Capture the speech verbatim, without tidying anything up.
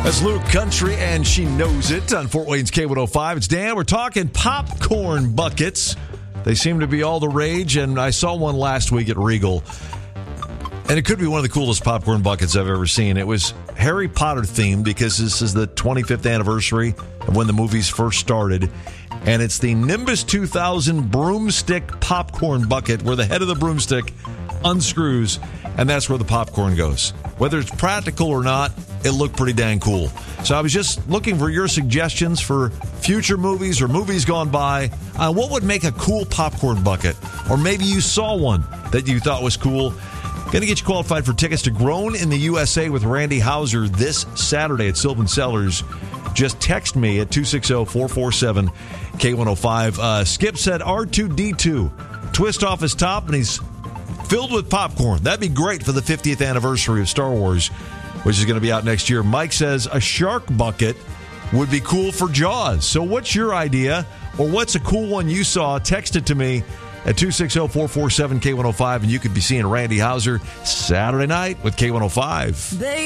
That's Luke Country, and She Knows It on Fort Wayne's K one oh five. It's Dan. We're talking popcorn buckets. They seem to be all the rage, and I saw one last week at Regal. And it could be one of the coolest popcorn buckets I've ever seen. It was Harry Potter themed because this is the twenty-fifth anniversary of when the movies first started. And it's the Nimbus two thousand broomstick popcorn bucket where the head of the broomstick unscrews, and that's where the popcorn goes. Whether it's practical or not, it looked pretty dang cool. So I was just looking for your suggestions for future movies or movies gone by. Uh, what would make a cool popcorn bucket? Or maybe you saw one that you thought was cool. Going to get you qualified for tickets to Grown in the U S A with Randy Houser this Saturday at Sylvan Cellars. Just text me at two six zero, four four seven, K one oh five. Uh, Skip said R two D two. Twist off his top, and he's filled with popcorn. That'd be great for the fiftieth anniversary of Star Wars, which is going to be out next year. Mike says a shark bucket would be cool for Jaws. So what's your idea? Or what's a cool one you saw? Text it to me at two six zero, four four seven, K one oh five, and you could be seeing Randy Houser Saturday night with K one oh five. They